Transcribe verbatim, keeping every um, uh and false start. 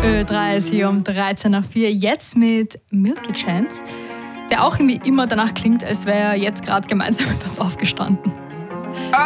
Ö drei ist hier um dreizehn nach vier. Jetzt mit Milky Chance, der auch irgendwie immer danach klingt, als wäre er jetzt gerade gemeinsam mit uns aufgestanden.